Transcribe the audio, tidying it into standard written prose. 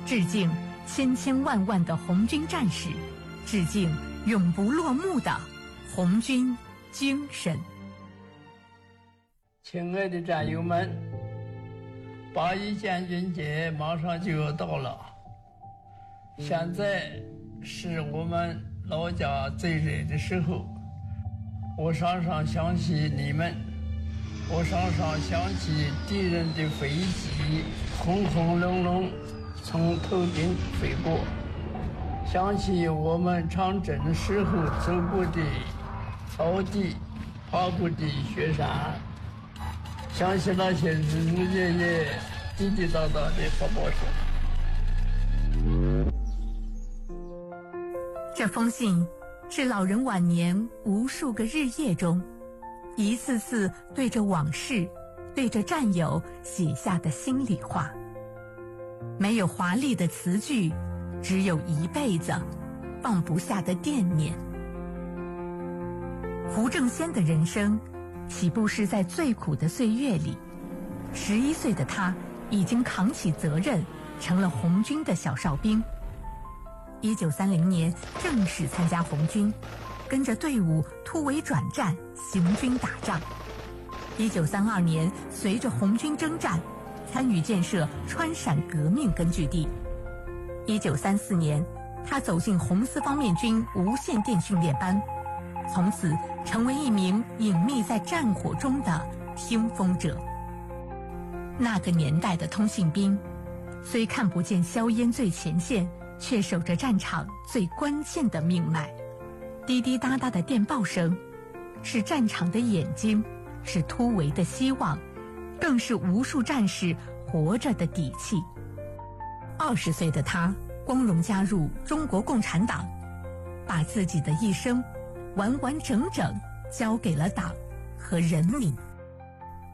致敬千千万万的红军战士，致敬永不落幕的红军精神。 亲爱的战友们，8·1建军节马上就要到了，现在是我们老家最热的时候，我常常想起你们，我常常想起敌人的飞机轰轰隆隆从头顶飞过，想起我们长征时候走过的草地，爬过的雪山，想起那些日日夜夜滴滴答答的跑跑声。 这封信是老人晚年无数个日夜中，一次次对着往事，对着战友写下的心里话。没有华丽的词句，只有一辈子放不下的惦念。胡正先的人生起步是在最苦的岁月里，11岁的他已经扛起责任，成了红军的小哨兵。1930年正式参加红军，跟着队伍突围转战，行军打仗。1932年随着红军征战，参与建设川陕革命根据地。1934年他走进红四方面军无线电训练班，从此成为一名隐秘在战火中的听风者。那个年代的通信兵虽看不见硝烟最前线，却守着战场最关键的命脉。滴滴答答的电报声是战场的眼睛，是突围的希望，更是无数战士活着的底气。20岁的他光荣加入中国共产党，把自己的一生完完整整交给了党和人民。